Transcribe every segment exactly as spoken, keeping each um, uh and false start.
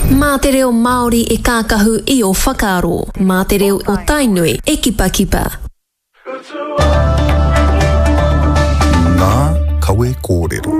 Mā te reo Māori e kākahu i o whakaaro. Mā te reo o Tainui e kipa kipa. Ngā kawe kōrero.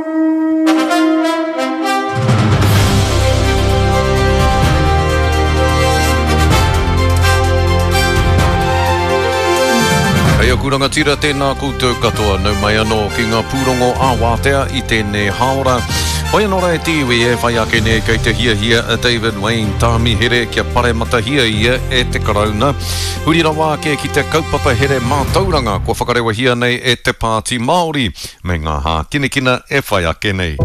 Hei a kuranga tira tēnā koutou katoa nau mai anō ki ngā pūrongo āwātea i tēnei haora. Hoi anō e tīwi e whai ake ne kei te hia hia a David Wayne Tāmi here kia pare mata hia ia e te karauna. Huri rawa ke ki te kaupapa here mātauranga ko whakarewa hia nei e te pāti Māori. Me ngā hā kinekina e whai ake nei.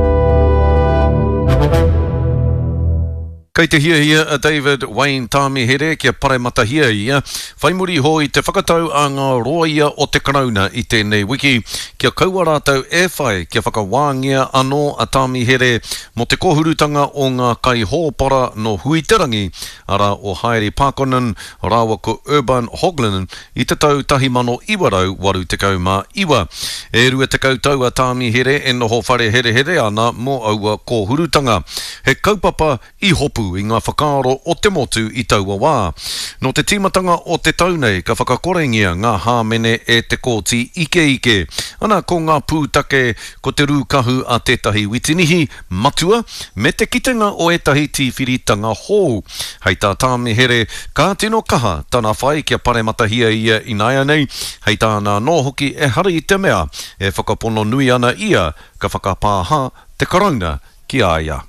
Kei te hia hia a David Wayne Tāmi here kia pare mata hia ia. Whaimuri hoi te whakatau a ngā roa ia o te karauna i tēnei wiki. Kia kaua rātou e whai kia whakawāngia anō a Tāmi here mo te kohurutanga o ngā kai hōpara no Huiterangi ara o Haere Pakonen rawa ko Urban Hoglinen i te tau tahi mano iwarau waru te kau mā iwa. E rua te kautau a Tāmi here e noho whare here here ana mo aua kohurutanga. He kaupapa i hopu i ngā whakaaro o te motu i taua wā. No te tīmatanga o te taunei ka whakakorengia ngā hāmene e te kōti ike ike. Ana ko ngā pūtake ko te rūkahu a tētahi witinihi matua me te kitenga o etahi tīwhiritanga hou. Hei tā Tāmi here ka tino kaha tana whai kia pare matahia ia i naia nei. Hei tāna nō hoki e hari i te mea e whakapono nui ana ia ka whakapāha te karauna ki aia.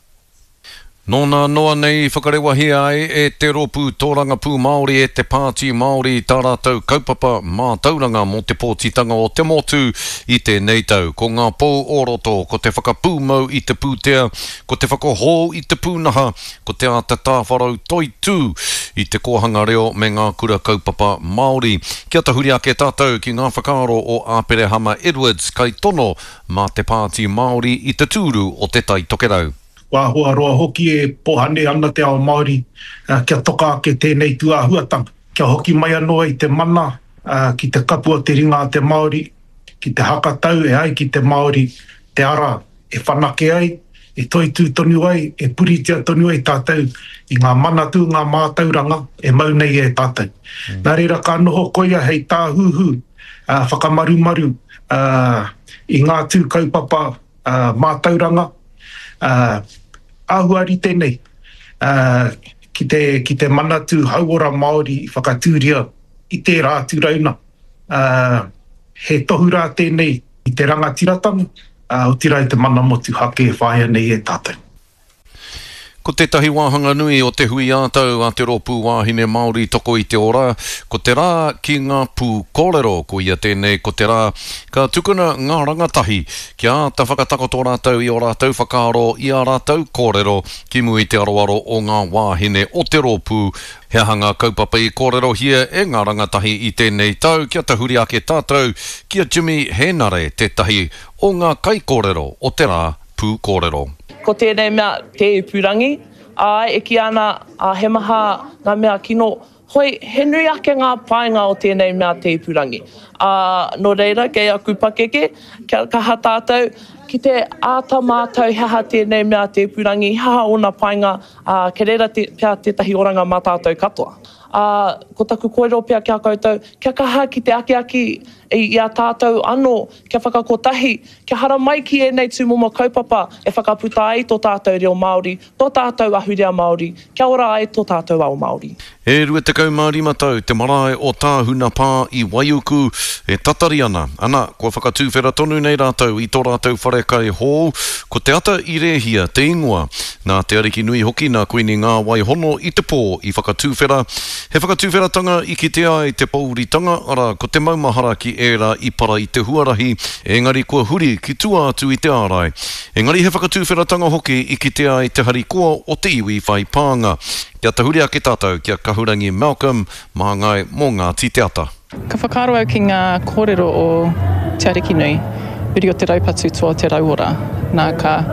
Nōna noa nei whakarewa hia ai e te ropu tōranga pū Māori e te pāti Māori tā rātou kaupapa mātauranga mo te pōtitanga o te motu i te nei tau. Ko ngā pou oroto, ko te whakapūmau i te pūtea, ko te whakaho i te pūnaha, ko te ata tāwharau toi tū i te kohanga reo me ngā kura kaupapa Māori. Kia tahuri ake tātou ki ngā whakaaro o Āperehama Edwards kai tono mā te pāti Māori i te tūru o te tai tokerau. Wā hoa roa hoki e pohane ana te ao Māori, uh, kia toka ake tēnei tuahuatanga. Kia hoki mai anoa i te mana, uh, ki te kapua te ringa a te Māori, ki te hakatau e ai ki te Māori, te ara e whanake ai, e toitū tonu ai, e puritia tonu ai tātou, i ngā manatu, ngā mātauranga, e mau nei e tātou. Mm. Nā reira ka noho koia hei tā huhu, uh, whakamarumaru, uh, i ngā tū kaupapa uh, mātauranga, uh, ahuari tēnei, uh, ki, te, ki te manatu hauora Māori i whakatūria i te rā tūrauna. Uh, he tohu rā tēnei i te rangatiratanga, uh, o tira i te mana motu hake e whaia nei e tātou. Ko tētahi wāhanga nui o te hui ātau a te rōpū wāhine Māori toko i te ora, ko te rā ki ngā pū kōrero ko ia tēnei, ko te rā ka tukuna ngā rangatahi ki a ta whakatakoto rātau i o rātau whakaaro i a rātau kōrero ki mui te aroaro o ngā wāhine o te rōpū. He hanga kaupapa i kōrero hia e ngā rangatahi i tēnei tau, kia ta huri ake tātou, kia Jimmy Henare tētahi o ngā kai kōrero o te rā pū kōrero. Ko tēnei mea te ipurangi, a e ki ana a he maha ngā mea kino, hoi he nui ake ngā painga o tēnei mea te ipurangi. A no reira, kei a kupakeke, kia kaha tātou, ki te āta mātou haha tēnei mea te ipurangi, haha ona painga, a ke reira te, pia tētahi oranga mā tātou katoa. A ko taku koero pia kia koutou, kia kaha ki te aki aki i a tātou anō, kia whakakotahi, kia hara mai ki e nei tūmoma kaupapa e whakaputa ai tō tātou reo Māori, tō tātou ahurea Māori, kia ora ai tō tātou ao Māori. E rua te kau mārima tau, te marae o tāhuna pā i Waiuku, e tatari ana. Ana, kua whakatūwhera tonu nei rātou i tō rātou wharekai hō, ko te ata i rehia, te ingoa, nā te ariki nui hoki nā koini ngā waihono i te pō i whakatūwhera. He whakatūwheratanga i ki te ai te pauritanga, ara ko te maumahara ki ērā i para i te huarahi, engari kua huri ki tua atu i te ārai. Engari he whakatūwheratanga hoki i ki te ai te hari kua o te iwi whai pānga. Kia te huri ake tātou, kia kahurangi Malcolm, maha ngai mō ngā titeata. Ka whakaaro au ki ngā kōrero o te ariki nui, uri o te raupatu toa te rauora, nā ka